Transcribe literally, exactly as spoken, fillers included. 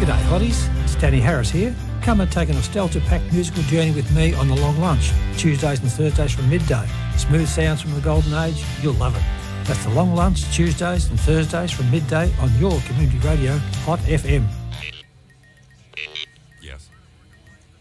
G'day hotties, it's Danny Harris here. Come and take a nostalgia-packed musical journey with me on The Long Lunch, Tuesdays and Thursdays from midday. Smooth sounds from the golden age, you'll love it. That's The Long Lunch, Tuesdays and Thursdays from midday on your community radio, Hot F M.